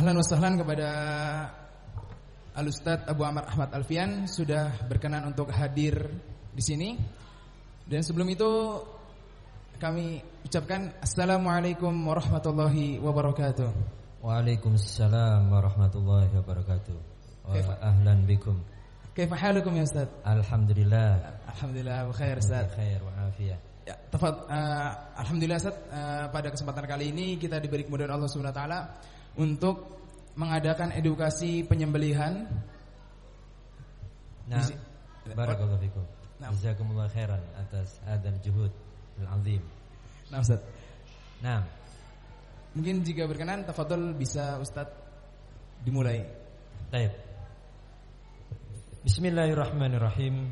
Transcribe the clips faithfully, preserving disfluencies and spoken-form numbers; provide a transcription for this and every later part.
Ahlan wa sahlan kepada Al-Ustadz Abu Amar Ahmad Alfian sudah berkenan untuk hadir di sini. Dan sebelum itu kami ucapkan Assalamualaikum warahmatullahi wabarakatuh. Waalaikumsalam warahmatullahi wabarakatuh. Wa ahlan bikum. Kaifa halukum ya Ustaz? Alhamdulillah. Alhamdulillah khair Ustaz. Khair wa afiyah. Ya, tafad, uh, alhamdulillah Ustaz, uh, pada kesempatan kali ini kita diberi kemudahan Allah Subhanahu wa taala untuk mengadakan edukasi penyembelihan. Nah, barakallahu fikum. Nah. Jazakumullah khairan atas hadzal juhud al-azim. Nah, Ustaz. Nah, mungkin jika berkenan tafadhol bisa Ustaz dimulai. Baik. Bismillahirrahmanirrahim.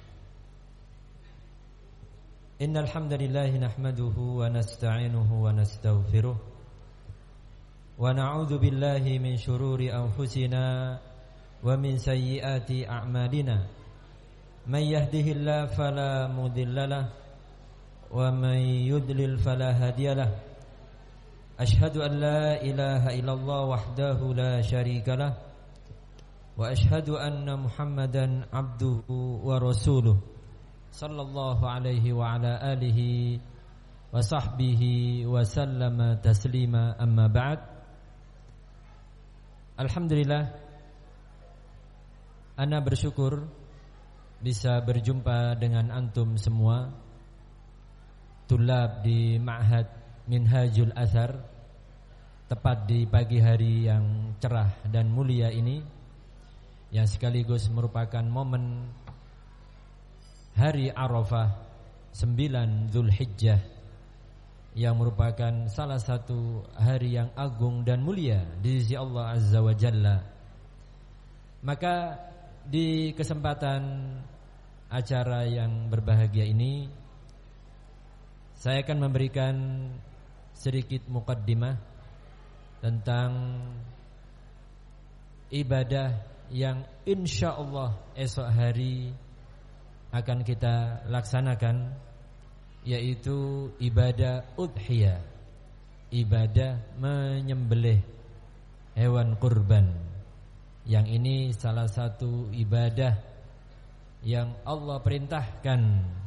Innal hamdalillah nahmaduhu wa nasta'inuhu wa nastaghfiruh. Wa na'udzu billahi min shururi anfusina wa min sayyiati a'malina. May yahdihillahu fala mudhillalah wa may yudlil fala hadiyalah. Ashhadu an la ilaha illallah wahdahu la syarikalah wa ashhadu anna Muhammadan abduhu wa rasuluh sallallahu alaihi wa ala alihi wa sahbihi wa sallama taslima amma ba'd. Alhamdulillah, ana bersyukur bisa berjumpa dengan antum semua tulab di Ma'had Minhajul Athar, tepat di pagi hari yang cerah dan mulia ini, yang sekaligus merupakan momen hari Arafah sembilan Dzulhijjah, yang merupakan salah satu hari yang agung dan mulia di sisi Allah Azza wa Jalla. Maka di kesempatan acara yang berbahagia ini, saya akan memberikan sedikit muqaddimah tentang ibadah yang insya Allah esok hari akan kita laksanakan, yaitu ibadah udhiyah, ibadah menyembelih hewan kurban. Yang ini salah satu ibadah yang Allah perintahkan.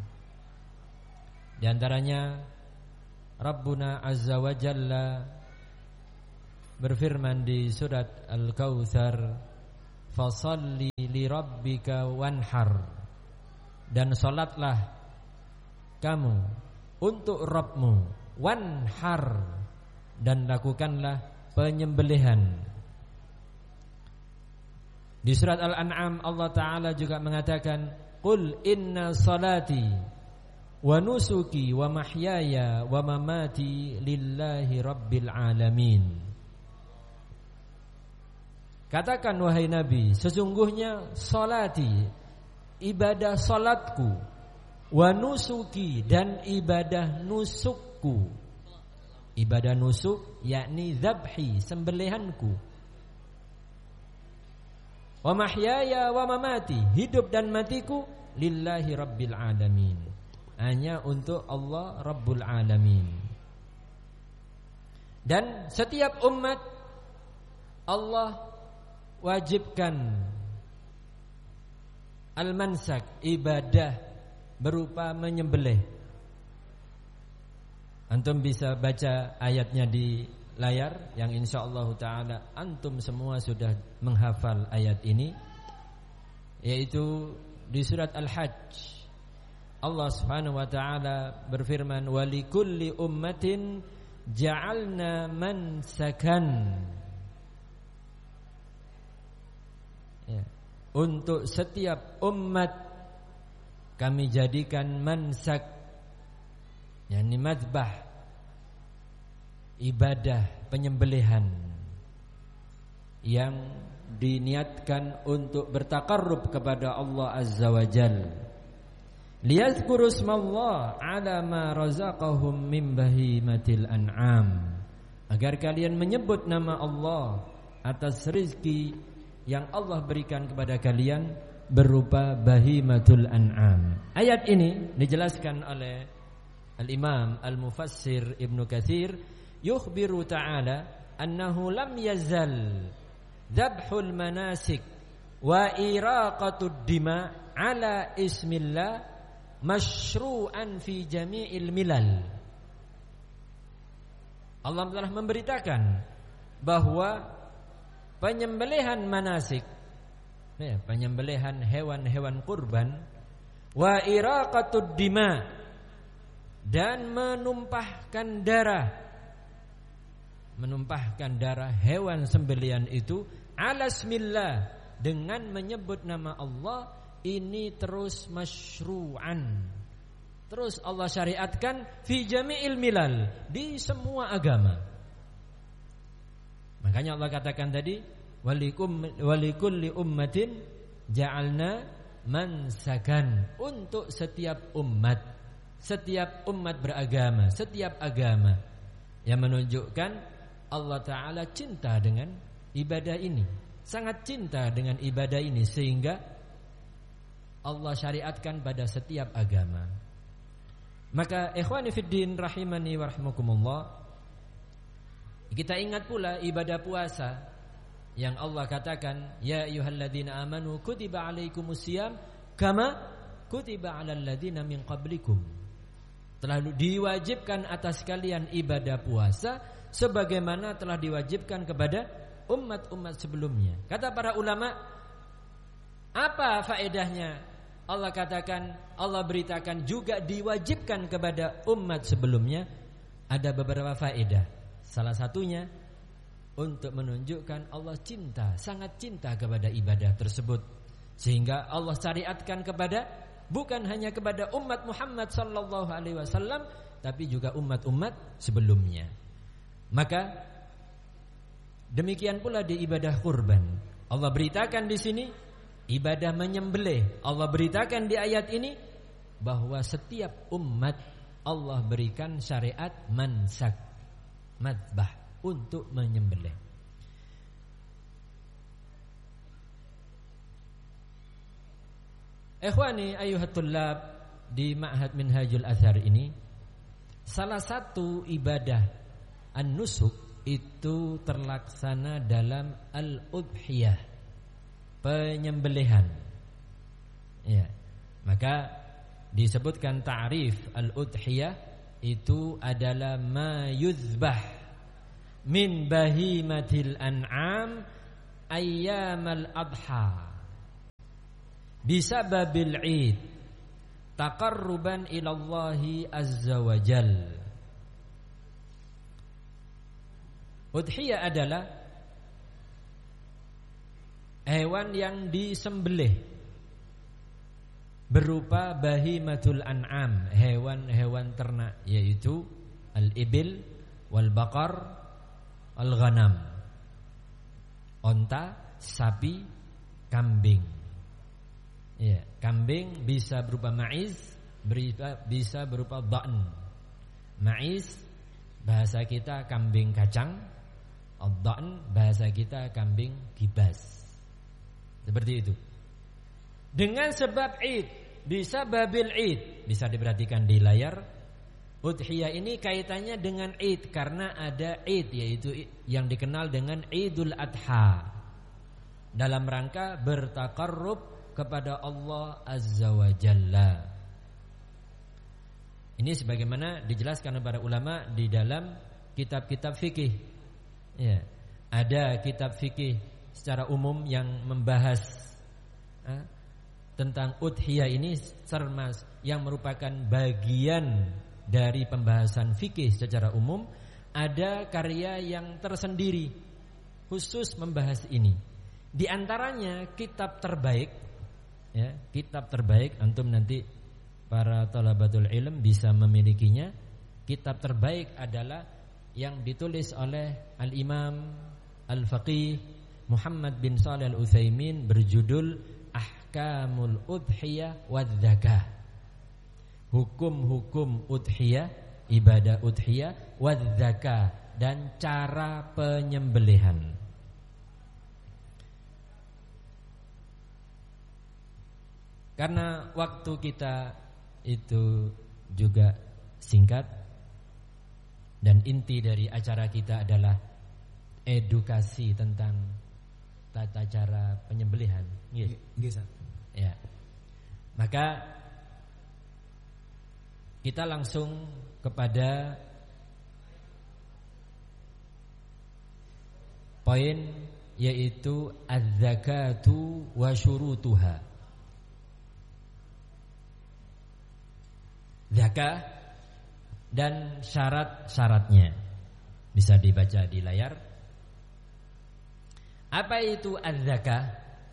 Di antaranya Rabbuna Azza wa Jalla berfirman di surat Al-Kautsar, fasalli li rabbika wanhar, dan salatlah kamu untuk Rabbmu, wanhar, dan lakukanlah penyembelihan. Di surat Al-An'am Allah Ta'ala juga mengatakan, qul inna salati wa nusuki wa mahyaya wa mamati lillahi rabbil alamin. Katakan wahai Nabi, sesungguhnya salati, ibadah salatku, wa nusuki, dan ibadah nusukku. Ibadah nusuk yakni zabhi, sembelihanku. Wa mahyaya wa mamati, hidup dan matiku lillahi rabbil alamin, hanya untuk Allah Rabbul Alamin. Dan setiap umat Allah wajibkan al-mansak, ibadah berupa menyembelih. Antum bisa baca ayatnya di layar, yang insyaallah ta'ala antum semua sudah menghafal ayat ini, yaitu di surat Al-Hajj. Allah subhanahu wa ta'ala berfirman, walikulli ummatin ja'alna mansakan, ya, untuk setiap umat kami jadikan mansak, yakni madbah, ibadah penyembelihan yang diniatkan untuk bertakarrub kepada Allah Azza wa Jalla. Liyadhkuru ismallah ala ma razaqahum min bahimatil an'am, agar kalian menyebut nama Allah atas rezeki yang Allah berikan kepada kalian berupa bahimatul an'am. Ayat ini dijelaskan oleh Al-Imam Al-Mufassir Ibnu Katsir, yukhbiru ta'ala annahu lam yazal dzabhul manasik wa iraqatud dima ala ismillah masyru'an fi jami'il milal. Allah telah memberitakan bahwa penyembelihan manasik, ya, penyembelihan hewan-hewan kurban, wa iraqatud dima, dan menumpahkan darah, menumpahkan darah hewan sembelihan itu ala ismillah, dengan menyebut nama Allah, ini terus masyru'an, terus Allah syariatkan fi jami'il milal, di semua agama. Makanya Allah katakan tadi, walikum walikulli ummatin ja'alna mansakan, untuk setiap umat, setiap umat beragama, setiap agama, yang menunjukkan Allah Ta'ala cinta dengan ibadah ini, sangat cinta dengan ibadah ini, sehingga Allah syariatkan pada setiap agama. Maka ikhwani fiddin rahimani wa rahmakumullah, kita ingat pula ibadah puasa yang Allah katakan, ya ayyuhalladzina amanu kutiba alaikumusiyam kama kutiba alal ladzina min qablikum, telah diwajibkan atas kalian ibadah puasa sebagaimana telah diwajibkan kepada umat-umat sebelumnya. Kata para ulama, apa faedahnya? Allah katakan, Allah beritakan juga diwajibkan kepada umat sebelumnya. Ada beberapa faedah. Salah satunya untuk menunjukkan Allah cinta, sangat cinta kepada ibadah tersebut, sehingga Allah syariatkan kepada, bukan hanya kepada umat Muhammad sallallahu alaihi wasallam, tapi juga umat-umat sebelumnya. Maka demikian pula di ibadah kurban. Allah beritakan di sini ibadah menyembelih. Allah beritakan di ayat ini bahwa setiap umat Allah berikan syariat mansak, madbah, untuk menyembelih. Ikhwani ayyuhat tullab, di Ma'had Minhajul Athar ini, salah satu ibadah an-nusuk itu terlaksana dalam al-udhiyah, penyembelihan. Ya, maka disebutkan ta'rif al-udhiyah itu adalah ma yuzbah min bahimatil an'am ayyamal adha bisababil id taqarruban ilallahi azza wa jal. Udhiyah adalah hewan yang disembelih berupa bahimatul an'am, hewan-hewan ternak, yaitu al-ibil wal baqar al ghanam, onta, sapi, kambing. Ya, kambing bisa berupa ma'iz, bisa berupa dha'n. Ma'iz bahasa kita kambing kacang, ad-dha'n bahasa kita kambing kibas. Seperti itu. Dengan sebab id, bisa babil id, bisa diperhatikan di layar. Udhiyah ini kaitannya dengan id karena ada id, yaitu yang dikenal dengan Idul Adha, dalam rangka bertakarrub kepada Allah Azza wa Jalla. Ini sebagaimana dijelaskan oleh para ulama di dalam kitab-kitab fikih. Ya, ada kitab fikih secara umum yang membahas eh, tentang udhiyah ini, sermas yang merupakan bagian dari pembahasan fikih secara umum. Ada karya yang tersendiri khusus membahas ini. Di antaranya kitab terbaik, ya, kitab terbaik, antum nanti para thalabatul ilm bisa memilikinya. Kitab terbaik adalah yang ditulis oleh Al-Imam Al-Faqih Muhammad bin Shalih Al-Utsaimin, berjudul Ahkamul Udhiyah wa Dzakah. Hukum-hukum udhiyah, ibadah udhiyah, wa dzakah, dan cara penyembelihan. Karena waktu kita itu juga singkat, dan inti dari acara kita adalah edukasi tentang tata cara penyembelihan. Nggih. Nggih, Ustaz. Ya. Maka kita langsung kepada poin, yaitu az-zakatu wa syurutuha. Zakah dan syarat-syaratnya. Bisa dibaca di layar. Apa itu az-zakah?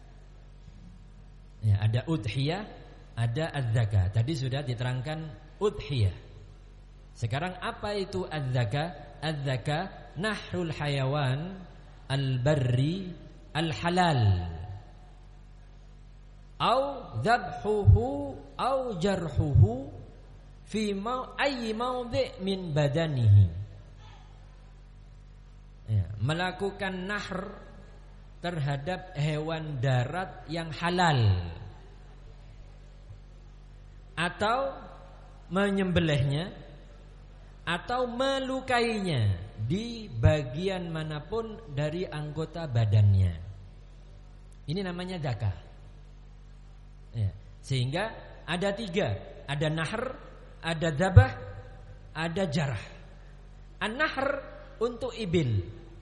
Ya, ada udhiyah, ada az-zakah. Tadi sudah diterangkan udhiyah. Sekarang apa itu az-zakah? Az-zakah nahrul hayawan al-barri al-halal, au dhabhuhu au jarhuhu fi ma ayyi mawdi' min badanihi. Ya, melakukan nahr terhadap hewan darat yang halal, atau menyembelihnya, atau melukainya di bagian manapun dari anggota badannya. Ini namanya zakah. Ya, sehingga ada tiga, ada nahr, ada dzabah, ada jarah. An-nahr untuk ibil,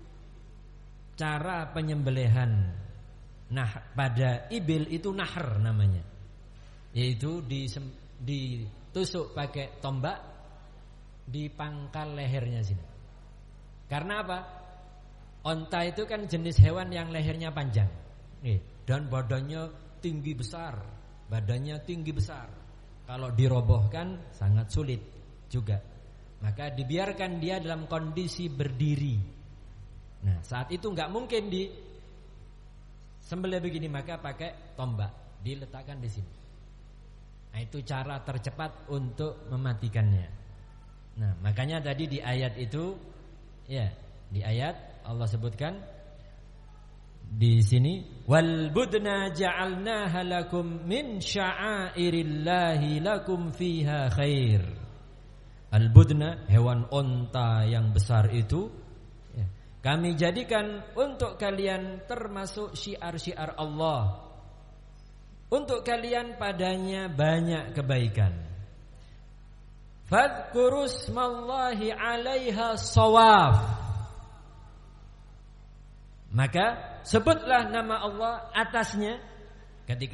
cara penyembelihan. Nah, pada ibil itu nahr namanya, yaitu ditusuk pakai tombak di pangkal lehernya sini. Karena apa? Onta itu kan jenis hewan yang lehernya panjang, dan badannya tinggi besar. Badannya tinggi besar. Kalau dirobohkan sangat sulit juga. Maka dibiarkan dia dalam kondisi berdiri. Nah, saat itu nggak mungkin di sembelih begini, maka pakai tombak, diletakkan di sini. Nah, itu cara tercepat untuk mematikannya. Nah, makanya tadi di ayat itu, ya, di ayat Allah sebutkan di sini, wal budna ja'alnaha lakum min sya'airillahi lakum fiha khair. Al budna, hewan onta yang besar itu, ya, kami jadikan untuk kalian termasuk syiar-syiar Allah. Untuk kalian padanya banyak kebaikan. Fadhkurusmallahi 'alaiha shawaf. Maka sebutlah nama Allah atasnya ketika